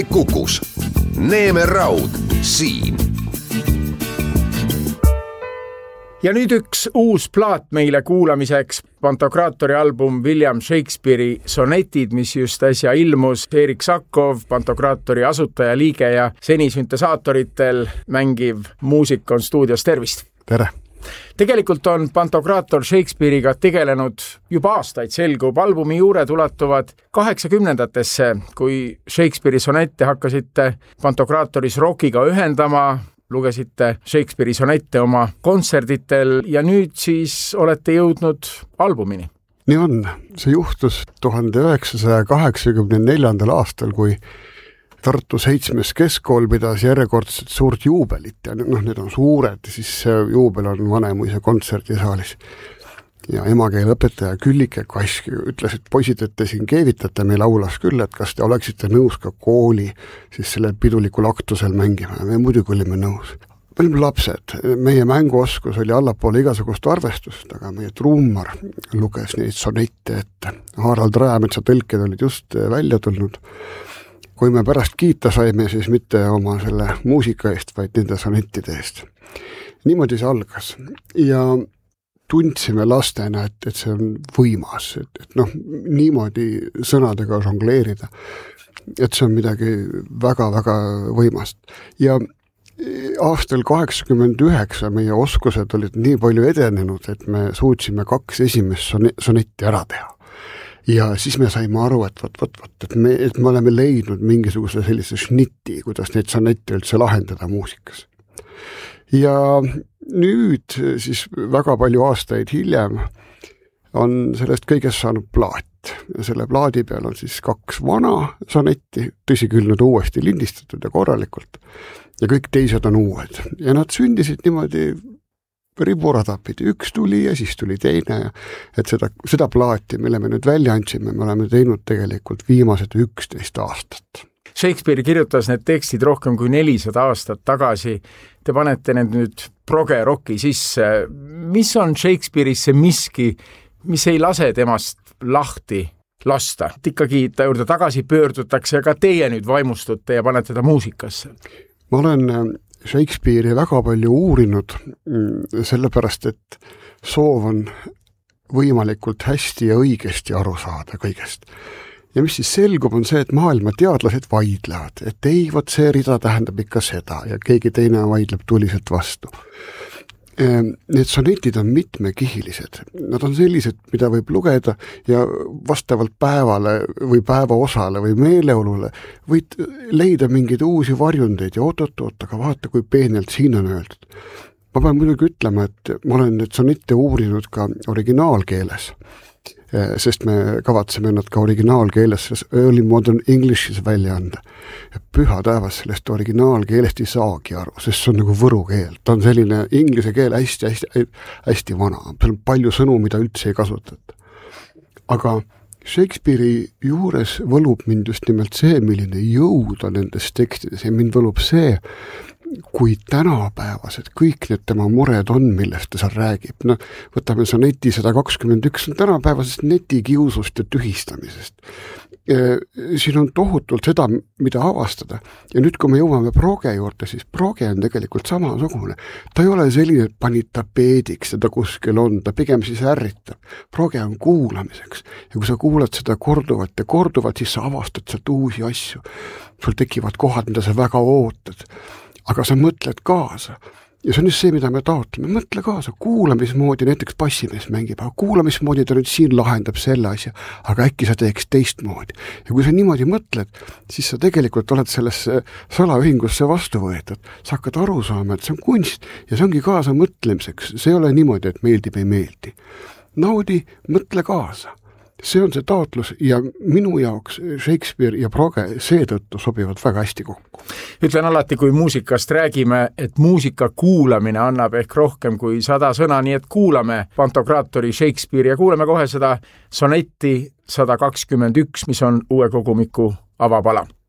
Kukus. Neeme Raud siin. Ja nüüd üks uus plaat meile kuulamiseks. Pantokraatori album William Shakespeare'i sonetid, mis just äsja ilmus. Erik Sakov, Pantokraatori asutaja, liige ja seni süntesaatoritel mängiv muusik on stuudios. Tervist! Tere! Tegelikult on Pantokraator Shakespeare'iga tegelenud juba aastaid, selgub. Albumi juured ulatuvad 80-ndatesse, kui Shakespeare'i sonette hakkasite Pantokraatoris rockiga ühendama, lugesite Shakespeare'i sonette oma kontserditel ja nüüd siis olete jõudnud albumini. Nii on. See juhtus 1984. aastal, kui Tartu 7. keskkool pidas järjekordselt suurt juubelit ja need on suured, siis see juubel on Vanemuise kontserdisaalis. Ja emakeeleõpetaja Küllike Kask ütles, et poisid, et te siin keevitate meil aulas küll, et kas te oleksite nõus ka kooli siis sellel pidulikul aktusel mängima. Me muidugi olime nõus. Me olime lapsed, meie mänguoskus oli allapoole igasugust arvestust, aga meie trummar luges neid sonette ette. Harald Rajametsa tõlked olid just välja tulnud. Kui me pärast kiita saime, siis mitte oma selle muusika eest, vaid nende sonettide eest. Niimoodi see algas. Ja tundsime lastena, et see on võimas, et niimoodi sõnadega žongleerida, et see on midagi väga-väga võimast. Ja aastal 89 meie oskused olid nii palju edenenud, et me suutsime 2 esimest sonetti ära teha. Ja siis me saime aru, et me oleme leidnud mingisuguse sellise šnitti, kuidas neid sonette üldse lahendada muusikas. Ja nüüd siis väga palju aastaid hiljem on sellest kõigest saanud plaat. Selle plaadi peal on siis 2 vana sonetti, tõsi küll nad uuesti lindistatud ja korralikult. Ja kõik teised on uued. Ja nad sündisid niimoodi riburadapidi. Üks tuli ja siis tuli teine. Et seda plaati, mille me nüüd välja andsime, me oleme teinud tegelikult viimased 11 aastat. Shakespeare kirjutas need tekstid rohkem kui 400 aastat tagasi. Te panete need nüüd proge-rocki sisse. Mis on Shakespeare'is see miski, mis ei lase temast lahti lasta? Ikkagi ta juurde tagasi pöördutakse ja ka teie nüüd vaimustute ja panete ta muusikasse. Ma olen Shakespeare'i väga palju uurinud, sellepärast, et soov on võimalikult hästi ja õigesti aru saada kõigest. Ja mis siis selgub, on see, et maailma teadlased vaidlevad, et ei, vot see rida tähendab ikka seda ja keegi teine vaidleb tuliselt vastu. Need sonetid on mitmekihilised. Nad on sellised, mida võib lugeda ja vastavalt päevale või päevaosale või meeleolule võid leida mingeid uusi varjundeid ja oot, aga vaata, kui peenelt siin on öeldud. Ma pean muidugi ütlema, et ma olen need sonette uurinud ka originaalkeeles, sest me kavatseme nad ka originaalkeeles Early Modern English'is välja anda. Ja püha taevas sellest originaalkeelest ei saagi aru, sest see on nagu võru keel. Ta on selline inglise keel hästi vana. Seal on palju sõnu, mida üldse ei kasutata. Aga Shakespeare'i juures võlub mind just nimelt see, milline jõud on nendes tekstides ja mind võlub see, kui tänapäevased kõik need tema mured on, millest ta seal räägib. Võtame soneti 121 tänapäevasest netikiusust ja tühistamisest. Siin on tohutult seda, mida avastada. Ja nüüd, kui me jõuame proge juurde, siis proge on tegelikult samasugune. Ta ei ole selline, et panid tapeediks, seda kuskil on, ta pigem siis ärritab. Proge on kuulamiseks. Ja kui sa kuulad seda korduvalt ja korduvalt, siis sa avastad sealt uusi asju. Sul tekivad kohad, mida sa väga ootad. Aga sa mõtled kaasa. Ja see on just see, mida me taotleme. Mõtle kaasa, kuulamismoodi näiteks bassimees mängib, aga kuulamismoodi ta nüüd siin lahendab selle asja, aga äkki sa teeks teistmoodi. Ja kui sa niimoodi mõtled, siis sa tegelikult oled sellesse salaühingusse vastu võetud. Sa hakkad aru saama, et see on kunst ja see ongi kaasa mõtlemiseks. See ei ole niimoodi, et meeldib ei meeldi. Naudi, mõtle kaasa. See on see taotlus ja minu jaoks Shakespeare ja proge seetõttu sobivad väga hästi kokku. Ütlen alati, kui muusikast räägime, et muusika kuulamine annab ehk rohkem kui 100 sõna, nii et kuulame Pantokraatori Shakespeare ja kuuleme kohe seda sonetti 121, mis on uue kogumiku avapala.